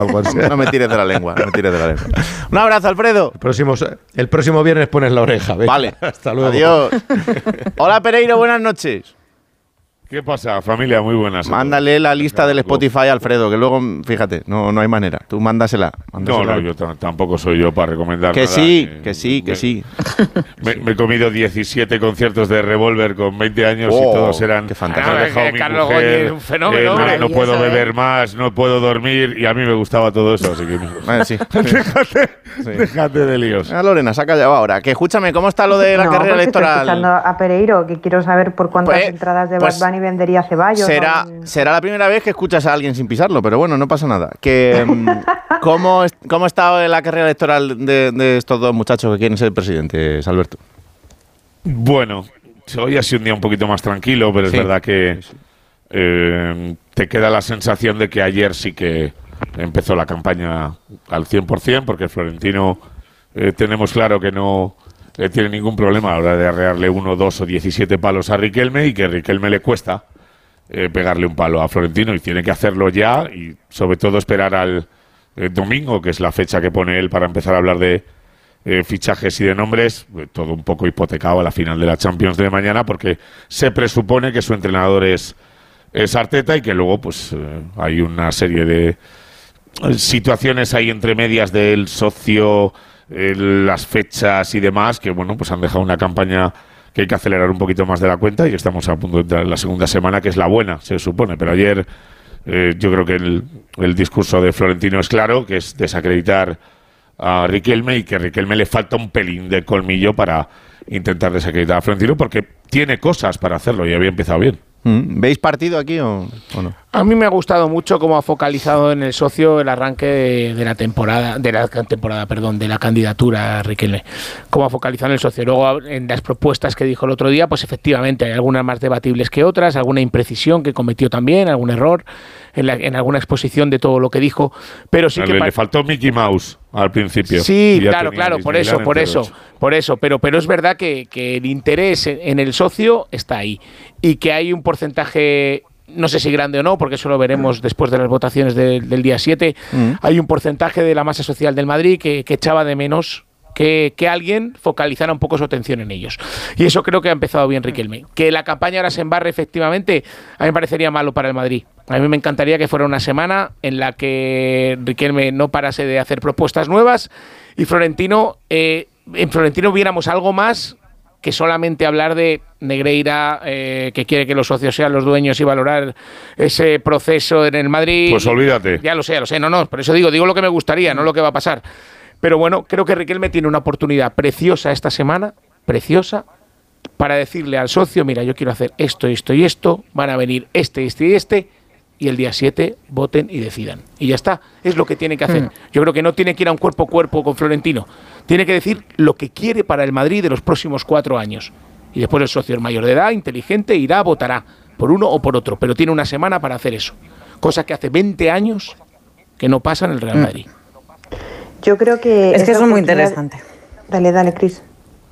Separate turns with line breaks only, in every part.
algo así.
No me tires de la lengua, Un abrazo, Alfredo.
El próximo viernes pones la oreja. Venga.
Vale.
Hasta luego.
Adiós. Hola, Pereiro, buenas noches.
¿Qué pasa, familia? Muy buenas.
Mándale la lista del Spotify a Alfredo, que luego, fíjate, no hay manera. Tú mándasela.
No, yo tampoco soy yo para recomendar
que
nada.
Que sí.
Me he comido 17 conciertos de Revolver con 20 años y todos eran...
Qué fantástico.
Carlos Goñi es un fenómeno.
No puedo beber más, no puedo dormir, y a mí me gustaba todo eso, así que...
Sí.
Déjate de líos.
Lorena, saca ya ahora. Que escúchame, ¿cómo está lo de la carrera electoral?
Estoy escuchando a Pereiro, que quiero saber por cuántas entradas de Bad Bunny vendería Ceballos.
Será la primera vez que escuchas a alguien sin pisarlo, pero bueno, no pasa nada. Que ¿cómo ha estado la carrera electoral de estos dos muchachos que quieren ser presidentes, Alberto?
Bueno, hoy ha sido un día un poquito más tranquilo, pero es verdad que te queda la sensación de que ayer sí que empezó la campaña al 100%, porque Florentino tenemos claro que no tiene ningún problema a la hora de arrearle 1, 2 o 17 palos a Riquelme, y que a Riquelme le cuesta pegarle un palo a Florentino, y tiene que hacerlo ya, y sobre todo esperar al domingo, que es la fecha que pone él para empezar a hablar de fichajes y de nombres, todo un poco hipotecado a la final de la Champions de mañana, porque se presupone que su entrenador es Arteta, y que luego pues hay una serie de situaciones ahí entre medias del socio, las fechas y demás, que bueno, pues han dejado una campaña que hay que acelerar un poquito más de la cuenta, y estamos a punto de entrar en la segunda semana, que es la buena, se supone. Pero ayer yo creo que el discurso de Florentino es claro, que es desacreditar a Riquelme, y que a Riquelme le falta un pelín de colmillo para intentar desacreditar a Florentino, porque tiene cosas para hacerlo y había empezado bien.
¿Veis partido aquí o no?
A mí me ha gustado mucho cómo ha focalizado en el socio el arranque de la candidatura a Riquelme. Cómo ha focalizado en el socio. Luego, en las propuestas que dijo el otro día, pues efectivamente hay algunas más debatibles que otras, alguna imprecisión que cometió también, algún error en alguna exposición de todo lo que dijo, pero sí que...
Le faltó Mickey Mouse al principio.
Sí, claro, por eso, pero es verdad que el interés en el socio está ahí, y que hay un porcentaje, no sé si grande o no, porque eso lo veremos después de las votaciones del día 7, hay un porcentaje de la masa social del Madrid que echaba de menos que alguien focalizara un poco su atención en ellos. Y eso creo que ha empezado bien Riquelme. Que la campaña ahora se embarre, efectivamente, a mí me parecería malo para el Madrid. A mí me encantaría que fuera una semana en la que Riquelme no parase de hacer propuestas nuevas, y en Florentino viéramos algo más que solamente hablar de Negreira, que quiere que los socios sean los dueños, y valorar ese proceso en el Madrid.
Pues olvídate.
Ya lo sé, no, por eso digo lo que me gustaría, no lo que va a pasar. Pero bueno, creo que Riquelme tiene una oportunidad preciosa esta semana, preciosa, para decirle al socio, mira, yo quiero hacer esto, esto y esto, van a venir este, y el día 7 voten y decidan. Y ya está, es lo que tiene que hacer. Yo creo que no tiene que ir a un cuerpo a cuerpo con Florentino, tiene que decir lo que quiere para el Madrid de los próximos 4 años. Y después el socio es mayor de edad, inteligente, irá, votará por uno o por otro, pero tiene una semana para hacer eso. Cosa que hace 20 años que no pasa en el Real Madrid.
Yo creo que...
Es que eso es muy interesante.
Dale, Cris.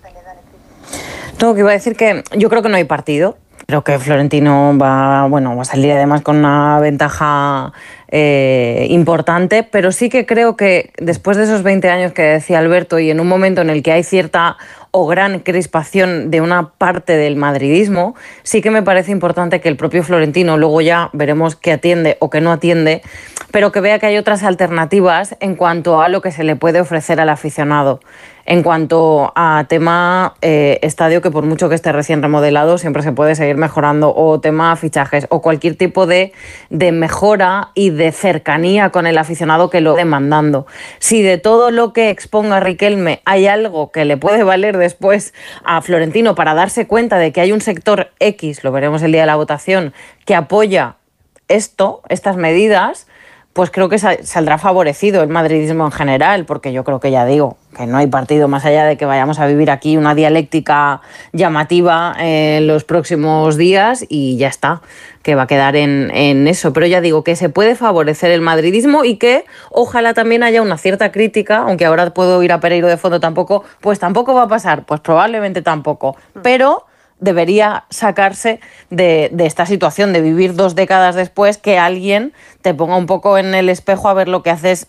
No, que iba a decir que yo creo que no hay partido. Creo que Florentino va a salir además con una ventaja importante, pero sí que creo que después de esos 20 años que decía Alberto, y en un momento en el que hay cierta o gran crispación de una parte del madridismo, sí que me parece importante que el propio Florentino, luego ya veremos qué atiende o qué no atiende, pero que vea que hay otras alternativas en cuanto a lo que se le puede ofrecer al aficionado. En cuanto a tema estadio, que por mucho que esté recién remodelado, siempre se puede seguir mejorando, o tema fichajes, o cualquier tipo de mejora y de cercanía con el aficionado que lo demandando. Si de todo lo que exponga Riquelme hay algo que le puede valer después a Florentino para darse cuenta de que hay un sector X, lo veremos el día de la votación, que apoya estas medidas, pues creo que saldrá favorecido el madridismo en general, porque yo creo que, ya digo, que no hay partido más allá de que vayamos a vivir aquí una dialéctica llamativa en los próximos días, y ya está, que va a quedar en eso. Pero ya digo que se puede favorecer el madridismo, y que ojalá también haya una cierta crítica, aunque ahora puedo ir a Pereiro de fondo, tampoco va a pasar, pues probablemente tampoco, pero debería sacarse de esta situación, de vivir 2 décadas después, que alguien te ponga un poco en el espejo a ver lo que haces